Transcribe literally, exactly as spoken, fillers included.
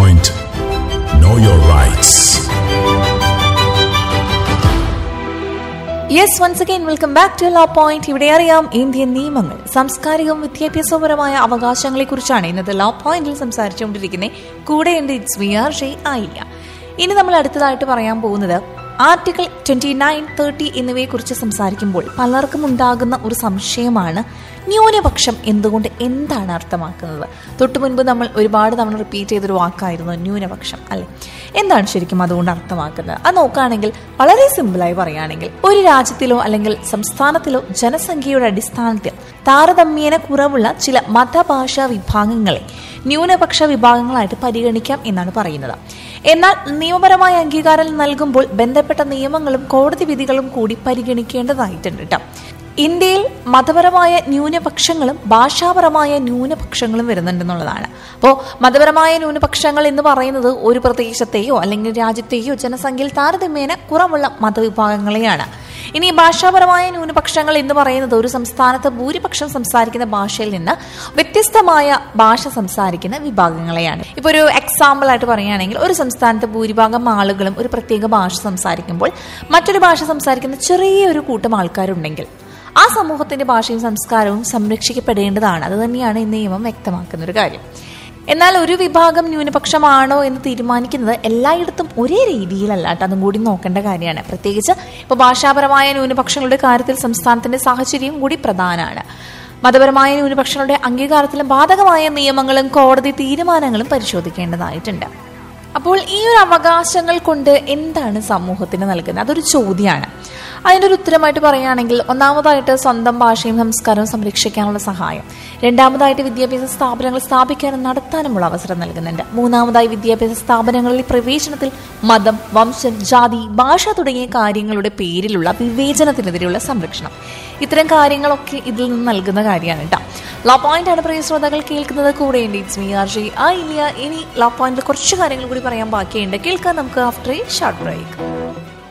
Point. Know your rights. Yes, once again welcome back to law point. ഇവിടെ അറിയാം Indian നിയമങ്ങൾ, സാംസ്കാരികവും വിദ്യാഭ്യാസപരമായ അവകാശങ്ങളെ കുറിച്ചാണ് ഇന്നത്തെ ലോ പോയിന്റിൽ സംസാരിച്ചുകൊണ്ടിരിക്കുന്നത്. കൂടെ ഉണ്ട് ഇറ്റ്സ് വി ആർ ജെ ആയില്ല. ഇനി നമ്മൾ അടുത്തതായിട്ട് പറയാൻ പോകുന്നത് ആർട്ടിക്കിൾ ട്വന്റി നയൻ തേർട്ടി എന്നിവയെ കുറിച്ച് സംസാരിക്കുമ്പോൾ പലർക്കും ഉണ്ടാകുന്ന ഒരു സംശയമാണ് ന്യൂനപക്ഷം എന്തുകൊണ്ട് എന്താണ് അർത്ഥമാക്കുന്നത്. തൊട്ടു മുൻപ് നമ്മൾ ഒരുപാട് തവണ റിപ്പീറ്റ് ചെയ്തൊരു വാക്കായിരുന്നു ന്യൂനപക്ഷം, അല്ലെ? എന്താണ് ശരിക്കും അതുകൊണ്ട് അർത്ഥമാക്കുന്നത്? അത് നോക്കുകയാണെങ്കിൽ വളരെ സിമ്പിളായി പറയുകയാണെങ്കിൽ, ഒരു രാജ്യത്തിലോ അല്ലെങ്കിൽ സംസ്ഥാനത്തിലോ ജനസംഖ്യയുടെ അടിസ്ഥാനത്തിൽ താരതമ്യേന കുറവുള്ള ചില മതഭാഷാ വിഭാഗങ്ങളെ ന്യൂനപക്ഷ വിഭാഗങ്ങളായിട്ട് പരിഗണിക്കാം എന്നാണ് പറയുന്നത്. എന്നാൽ നിയമപരമായ അംഗീകാരം നൽകുമ്പോൾ ബന്ധപ്പെട്ട നിയമങ്ങളും കോടതി വിധികളും കൂടി പരിഗണിക്കേണ്ടതായിട്ടുണ്ട് കേട്ടോ. ഇന്ത്യയിൽ മതപരമായ ന്യൂനപക്ഷങ്ങളും ഭാഷാപരമായ ന്യൂനപക്ഷങ്ങളും വരുന്നുണ്ടെന്നുള്ളതാണ്. അപ്പോൾ മതപരമായ ന്യൂനപക്ഷങ്ങൾ എന്ന് പറയുന്നത് ഒരു പ്രദേശത്തെയോ അല്ലെങ്കിൽ രാജ്യത്തെയോ ജനസംഖ്യയിൽ താരതമ്യേന കുറവുള്ള മതവിഭാഗങ്ങളെയാണ്. ഇനി ഭാഷാപരമായ ന്യൂനപക്ഷങ്ങൾ എന്ന് പറയുന്നത് ഒരു സംസ്ഥാനത്ത് ഭൂരിപക്ഷം സംസാരിക്കുന്ന ഭാഷയിൽ നിന്ന് വ്യത്യസ്തമായ ഭാഷ സംസാരിക്കുന്ന വിഭാഗങ്ങളെയാണ്. ഇപ്പൊ ഒരു എക്സാമ്പിൾ ആയിട്ട് പറയുകയാണെങ്കിൽ, ഒരു സംസ്ഥാനത്ത് ഭൂരിഭാഗം ആളുകളും ഒരു പ്രത്യേക ഭാഷ സംസാരിക്കുമ്പോൾ മറ്റൊരു ഭാഷ സംസാരിക്കുന്ന ചെറിയൊരു കൂട്ടം ആൾക്കാരുണ്ടെങ്കിൽ ആ സമൂഹത്തിന്റെ ഭാഷയും സംസ്കാരവും സംരക്ഷിക്കപ്പെടേണ്ടതാണ്. അത് തന്നെയാണ് ഈ നിയമം വ്യക്തമാക്കുന്ന ഒരു കാര്യം. എന്നാൽ ഒരു വിഭാഗം ന്യൂനപക്ഷമാണോ എന്ന് തീരുമാനിക്കുന്നത് എല്ലായിടത്തും ഒരേ രീതിയിലല്ല കേട്ടോ. അതും കൂടി നോക്കേണ്ട കാര്യമാണ്. പ്രത്യേകിച്ച് ഇപ്പോൾ ഭാഷാപരമായ ന്യൂനപക്ഷങ്ങളുടെ കാര്യത്തിൽ സംസ്ഥാനത്തിന്റെ സാഹചര്യം കൂടി പ്രധാനമാണ്. മതപരമായ ന്യൂനപക്ഷങ്ങളുടെ അംഗീകാരത്തിലും ബാധകമായ നിയമങ്ങളും കോടതി തീരുമാനങ്ങളും പരിശോധിക്കേണ്ടതായിട്ടുണ്ട്. അപ്പോൾ ഈ ഒരു അവകാശങ്ങൾ കൊണ്ട് എന്താണ് സമൂഹത്തിന് നൽകുന്നത്? അതൊരു ചോദ്യമാണ്. അതിൻ്റെ ഒരു ഉത്തരമായിട്ട് പറയുകയാണെങ്കിൽ, ഒന്നാമതായിട്ട് സ്വന്തം ഭാഷയും സംസ്കാരവും സംരക്ഷിക്കാനുള്ള സഹായം, രണ്ടാമതായിട്ട് വിദ്യാഭ്യാസ സ്ഥാപനങ്ങൾ സ്ഥാപിക്കാനും നടത്താനുമുള്ള അവസരം നൽകുന്നുണ്ട്, മൂന്നാമതായി വിദ്യാഭ്യാസ സ്ഥാപനങ്ങളിൽ പ്രവേശനത്തിൽ മതം, വംശം, ജാതി, ഭാഷ തുടങ്ങിയ കാര്യങ്ങളുടെ പേരിലുള്ള വിവേചനത്തിനെതിരെയുള്ള സംരക്ഷണം. ഇത്തരം കാര്യങ്ങളൊക്കെ ഇതിൽ നിന്ന് നൽകുന്ന കാര്യമാണ് കേട്ടോ. ലോ പോയിന്റ് ആണ് പ്രിയ ശ്രോതാക്കൾ കേൾക്കുന്നത്. കൂടെ ഉണ്ട് ഇറ്റ്സ് മീ ആർ ജെ ആയില്ല. ഇനി ലോ പോയിന്റിൽ കുറച്ച് കാര്യങ്ങൾ കൂടി പറയാൻ ബാക്കിയുണ്ട്. കേൾക്കാൻ നമുക്ക് ആഫ്റ്റർ എ ഷോർട്ട് ബ്രേക്ക്.